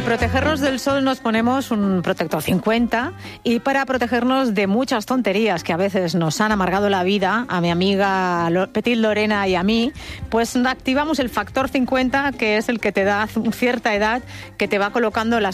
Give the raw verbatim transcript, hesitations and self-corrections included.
protegernos del sol nos ponemos un protector cincuenta y para protegernos de muchas tonterías que a veces nos han amargado la vida, a mi amiga Petit Lorena y a mí, pues activamos el factor cincuenta, que es el que te da cierta edad, que te va colocando las